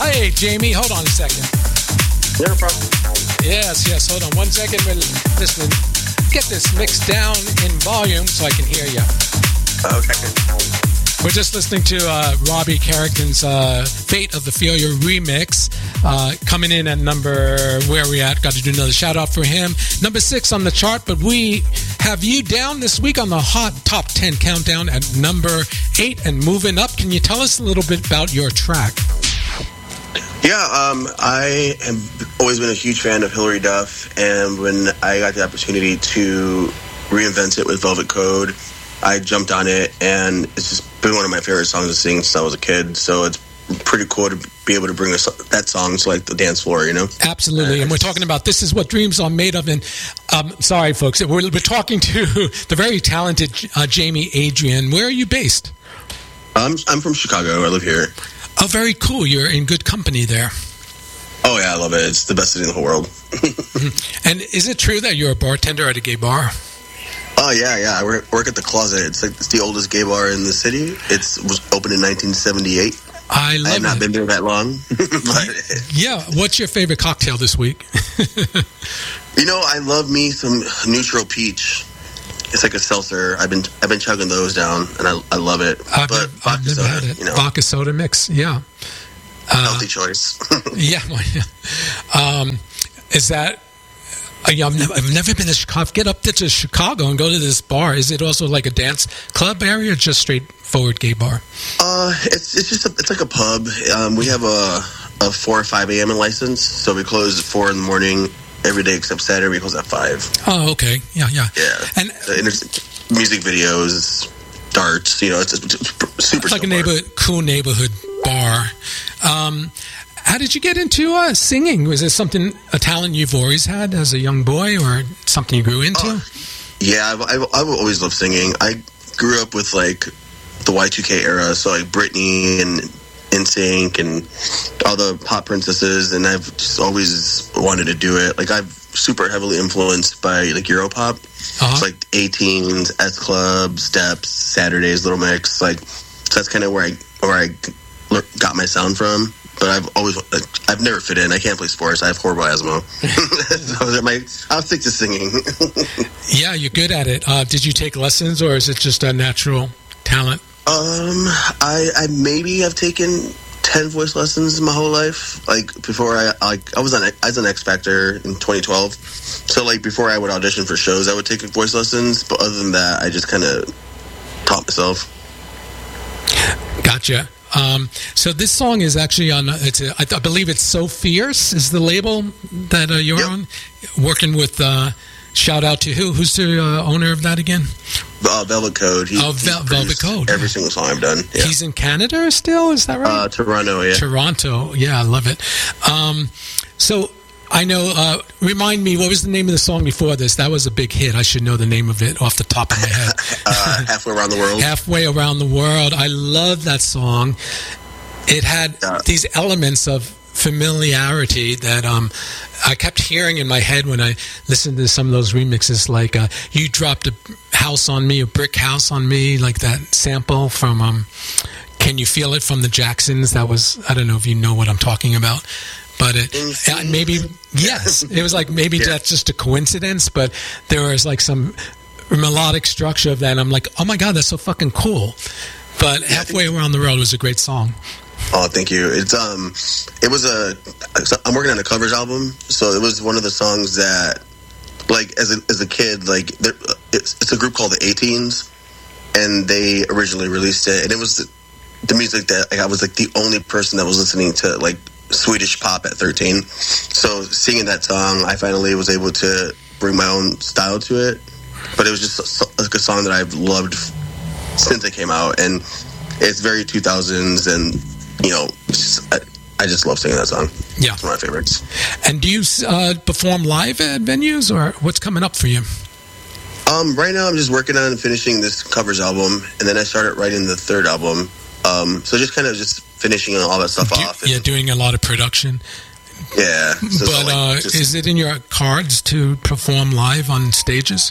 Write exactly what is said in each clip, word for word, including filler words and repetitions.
Hey, Jamie, hold on a second. No problem. Yes, yes, hold on one second. We're listening. Get this mix down in volume so I can hear you. Okay. We're just listening to uh, Robbie Carrington's uh, Fate of the Failure remix. Uh, coming in at number, where are we at? Got to do another shout out for him. Number six on the chart, but we have you down this week on the Hot Top ten Countdown at number eight and moving up. Can you tell us a little bit about your track? Yeah, um, I have always been a huge fan of Hilary Duff, and when I got the opportunity to reinvent it with Velvet Code, I jumped on it, and it's just been one of my favorite songs to sing since I was a kid. So it's pretty cool to be able to bring a, that song to like the dance floor, you know? Absolutely, and we're talking about This Is What Dreams Are Made Of. And um, sorry, folks, we're, we're talking to the very talented uh, Jamie Adrian. Where are you based? I'm I'm from Chicago. I live here. Oh, very cool. You're in good company there. Oh yeah, I love it. It's the best city in the whole world. Mm-hmm. And is it true that you're a bartender at a gay bar? Oh yeah, yeah. I work, work at the Closet. It's like it's the oldest gay bar in the city. It was opened in nineteen seventy-eight. I love it. I have not it. been there that long. But yeah. What's your favorite cocktail this week? You know, I love me some neutral peach. It's like a seltzer. I've been I've been chugging those down, and I I love it. I've, but never, I've never soda, had it. You know, vodka soda mix. Yeah. Uh, healthy choice. yeah. Well, yeah. Um, is that? Uh, yeah, I've, never, I've never been to Chicago. Get up there to Chicago and go to this bar. Is it also like a dance club area, or just straightforward gay bar? Uh, it's it's just a, it's like a pub. Um, we have a a four or five a.m. license, so we close at four in the morning every day except Saturday. We close at five. Oh, okay. Yeah, yeah. Yeah. And uh, music videos, darts. You know, it's, it's super. It's like a neighborhood, cool neighborhood bar. Um, how did you get into uh, singing? Was it something, a talent you've always had as a young boy, or something you grew into? Uh, yeah, I've, I've, I've always loved singing. I grew up with like the Y two K era, so like Britney and N Sync and all the pop princesses, and I've just always wanted to do it. Like I'm super heavily influenced by like Europop, uh-huh. So like eighteens, S Club, Steps, Saturdays, Little Mix. Like so that's kind of where I where I got my sound from. But I've always, I've never fit in. I can't play sports. I have horrible asthma. So my, I'll stick to singing. Yeah, you're good at it. Uh, did you take lessons, or is it just a natural talent? Um, I, I maybe have taken ten voice lessons in my whole life. Like before, I like I was on I was on X Factor in twenty twelve. So like before I would audition for shows, I would take voice lessons. But other than that, I just kind of taught myself. Gotcha. Um, so this song is actually on, it's a, I, I believe it's So Fierce is the label that uh, you're yep. on, working with, uh, shout out to who? Who's the uh, owner of that again? Uh, Velvet Code. He, oh, Vel- Velvet Code. Every yeah. single song I've done. Yeah. He's in Canada still, is that right? Uh, Toronto, yeah. Toronto, yeah, I love it. Um, so I know, uh, remind me, what was the name of the song before this? That was a big hit. I should know the name of it off the top of my head. uh, Halfway Around the World. Halfway Around the World. I love that song. It had uh, these elements of familiarity that um, I kept hearing in my head when I listened to some of those remixes, like uh, You Dropped a House on Me, a Brick House on Me, like that sample from um, Can You Feel It from the Jacksons. That was, I don't know if you know what I'm talking about. But it uh, maybe, yes, it was like maybe yeah. that's just a coincidence, but there was like some melodic structure of that, and I'm like, oh my God, that's so fucking cool. But yeah, Halfway Around the World was a great song. Oh, thank you. It's um, it was a. I'm working on a covers album, so it was one of the songs that, like, as a as a kid, like, it's, it's a group called the A-Teens, and they originally released it, and it was the, the music that like, I was like the only person that was listening to like Swedish pop at thirteen. So singing that song, I finally was able to bring my own style to it. But it was just a, like a song that I've loved since it came out, and it's very two thousands, and you know, just, I, I just love singing that song. Yeah, it's one of my favorites. And do you uh, perform live at venues, or what's coming up for you? Um, right now, I'm just working on finishing this covers album, and then I started writing the third album. Um, so just kind of just finishing all that stuff do, off. And, yeah, doing a lot of production. Yeah, so but like, uh, just, is it in your cards to perform live on stages?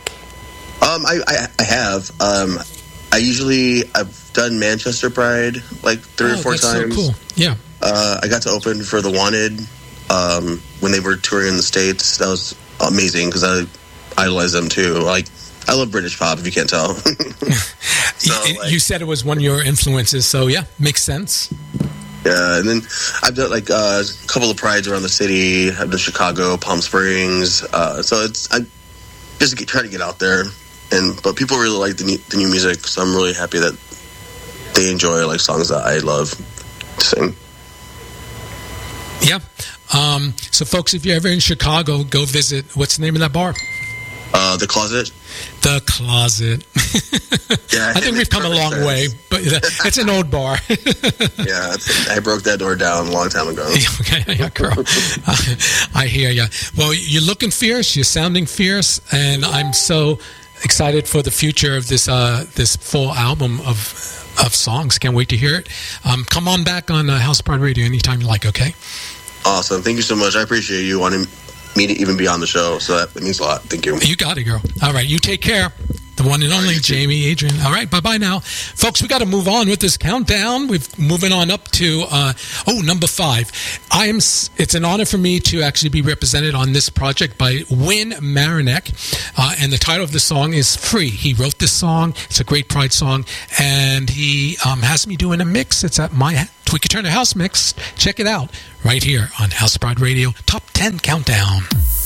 Um, I, I, I have. Um, I usually I've done Manchester Pride like three oh, or four that's times. So cool. Yeah. Uh, I got to open for The Wanted um, when they were touring in the States. That was amazing because I idolize them too. Like, I love British pop, if you can't tell. so, you, like, you said it was one of your influences, so yeah, makes sense. Yeah, and then I've done like uh, a couple of prides around the city. I've done Chicago, Palm Springs. Uh, so it's I just get, try to get out there, and but people really like the new, the new music. So I'm really happy that they enjoy like songs that I love to sing. Yeah. Um, so, folks, if you're ever in Chicago, go visit. What's the name of that bar? Uh, the Closet. The Closet. Yeah, I think we've come a long sense. way, but it's an old bar. Yeah, it's, I broke that door down a long time ago. Okay, yeah, girl. I, I hear you. Well, you're looking fierce. You're sounding fierce, and I'm so excited for the future of this uh, this full album of of songs. Can't wait to hear it. Um, come on back on uh, House Pride Radio anytime you like. Okay. Awesome. Thank you so much. I appreciate you wanting me to even be on the show, so that, that means a lot. Thank you. You got it, girl. All right, you take care. The one and only Jamie Adrian. All right, bye-bye now. Folks, we got to move on with this countdown. We're moving on up to, uh, oh, number five. I am. It's an honor for me to actually be represented on this project by Win Marinek, uh, and the title of the song is Free. He wrote this song. It's a great Pride song, and he um, has me doing a mix. It's at my Tweaker Turner House Mix. Check it out right here on House Pride Radio Top ten Countdown.